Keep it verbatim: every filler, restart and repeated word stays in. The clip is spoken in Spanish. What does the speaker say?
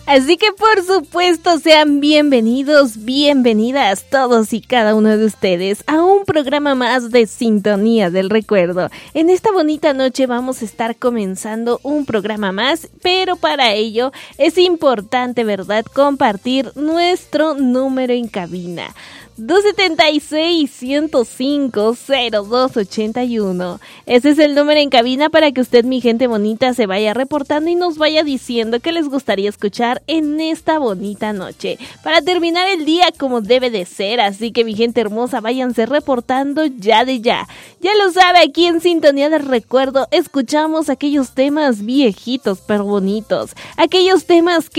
Así que por supuesto sean bienvenidos, bienvenidas todos y cada uno de ustedes a un programa más de Sintonía del Recuerdo. En esta bonita noche vamos a estar comenzando un programa más, pero para ello es importante, ¿verdad?, compartir nuestro número en cabina. dos siete seis, uno cero cinco, cero dos ocho uno. Ese es el número en cabina para que usted, mi gente bonita, se vaya reportando y nos vaya diciendo qué les gustaría escuchar en esta bonita noche, para terminar el día como debe de ser. Así que, mi gente hermosa, váyanse reportando ya de ya. Ya lo sabe, aquí en Sintonía del Recuerdo escuchamos aquellos temas viejitos pero bonitos, aquellos temas que